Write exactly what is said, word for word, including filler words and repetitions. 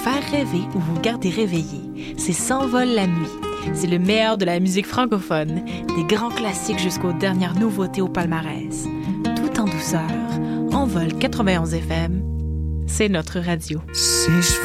faire rêver ou vous garder réveillé. C'est S'envole la nuit. C'est le meilleur de la musique francophone, des grands classiques jusqu'aux dernières nouveautés au palmarès. Tout en douceur, Envol quatre-vingt-onze F M, c'est notre radio. Si je